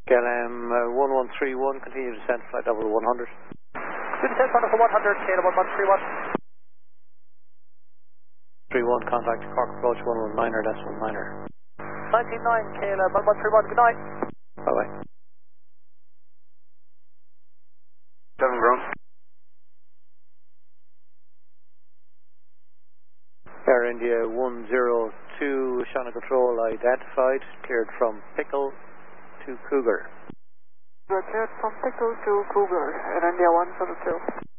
KLM 1131, continue descent, flight level 100. Good descent, running for 100, KLM 1131. 31, contact Cork approach 119er, decimal 9er. 199, KLM 1131, good night. Bye bye. 7 ground. Air India 102, Shannon control identified, cleared from Pickle to Cougar. Cleared from Pickle to Cougar, Air India 102.